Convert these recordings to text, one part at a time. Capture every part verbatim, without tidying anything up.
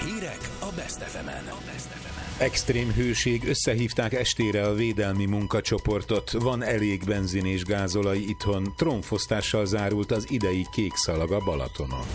Hírek a Best ef emen. Extrém hőség, összehívták estére a védelmi munkacsoportot, van elég benzin és gázolaj itthon, trónfosztással zárult az idei kék szalag a Balatonon.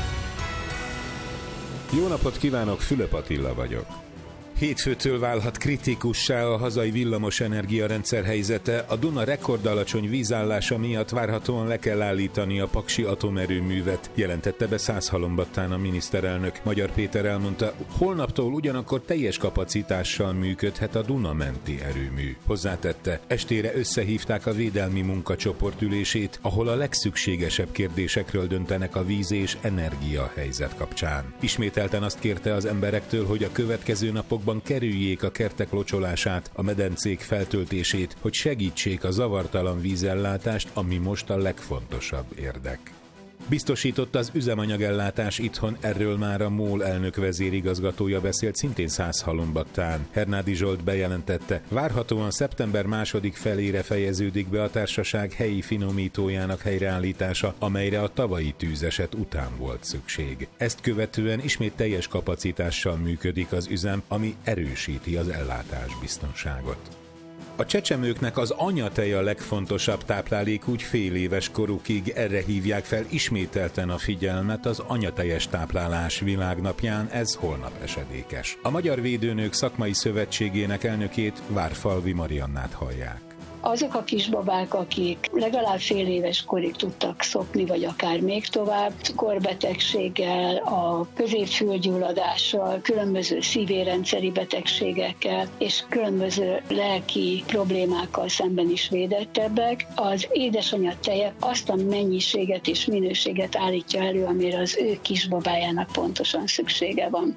Jó napot kívánok, Fülöp Attila vagyok. Hétfőtől válhat kritikussá a hazai villamosenergia rendszer helyzete, a Duna rekordalacsony vízállása miatt várhatóan le kell állítani a paksi atomerőművet, jelentette be Szászhalombattán a miniszterelnök. Magyar Péter elmondta, holnaptól ugyanakkor teljes kapacitással működhet a Duna menti erőmű. Hozzátette, estére összehívták a védelmi munkacsoport ülését, ahol a legszükségesebb kérdésekről döntenek a víz és energia helyzet kapcsán. Ismételten azt kérte az emberektől, hogy a következő napokban kerüljék a kertek locsolását, a medencék feltöltését, hogy segítsék a zavartalan vízellátást, ami most a legfontosabb érdek. Biztosított az üzemanyagellátás itthon, erről már a MOL elnök vezérigazgatója beszélt szintén Szászhalombattán. Hernádi Zsolt bejelentette, várhatóan szeptember második felére fejeződik be a társaság helyi finomítójának helyreállítása, amelyre a tavalyi tűzeset után volt szükség. Ezt követően ismét teljes kapacitással működik az üzem, ami erősíti az ellátásbiztonságot. A csecsemőknek az anyatej a legfontosabb táplálék úgy fél éves korukig, erre hívják fel ismételten a figyelmet az anyatejes táplálás világnapján, ez holnap esedékes. A Magyar Védőnők Szakmai Szövetségének elnökét, Várfalvi Mariannát hallják. Azok a kisbabák, akik legalább fél éves korig tudtak szopni, vagy akár még tovább, korbetegséggel, a középfülgyulladással, különböző szívérendszeri betegségekkel és különböző lelki problémákkal szemben is védettebbek, az édesanyja teje azt a mennyiséget és minőséget állítja elő, amire az ő kisbabájának pontosan szüksége van.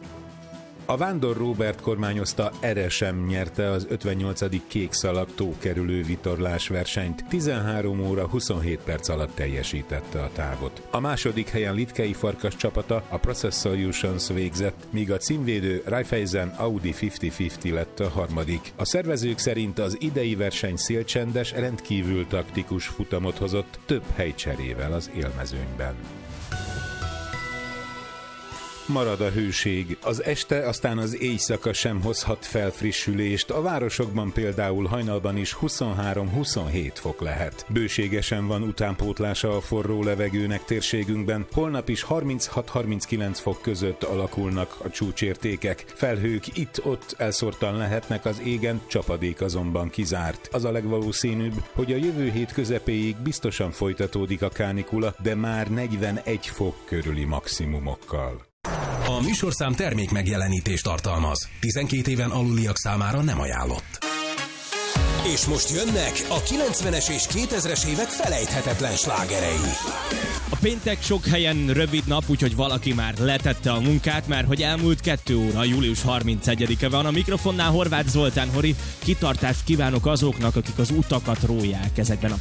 A Vándor Róbert kormányozta Eresem nyerte az ötvennyolcadik kék szalag tókerülő vitorlás versenyt, tizenhárom óra huszonhét perc alatt teljesítette a távot. A második helyen Litkei Farkas csapata, a Process Solutions végzett, míg a címvédő Raiffeisen Audi ötven ötven lett a harmadik. A szervezők szerint az idei verseny szélcsendes, rendkívül taktikus futamot hozott, több helycserével az élmezőnyben. Marad a hőség. Az este, aztán az éjszaka sem hozhat felfrissülést. A városokban például hajnalban is huszonhárom-huszonhét fok lehet. Bőségesen van utánpótlása a forró levegőnek térségünkben. Holnap is harminchat-harminckilenc fok között alakulnak a csúcsértékek. Felhők itt-ott elszórtan lehetnek az égen, csapadék azonban kizárt. Az a legvalószínűbb, hogy a jövő hét közepéig biztosan folytatódik a kánikula, de már negyvenegy fok körüli maximumokkal. A műsorszám termék megjelenítést tartalmaz. tizenkét éven aluliak számára nem ajánlott. És most jönnek a kilencvenes és kétezres évek felejthetetlen slágerei. A péntek sok helyen rövid nap, úgyhogy valaki már letette a munkát, mert hogy elmúlt kettő óra, július harmincegyedike van. A mikrofonnál Horváth Zoltán, Hori, kitartást kívánok azoknak, akik az utakat róják ezekben a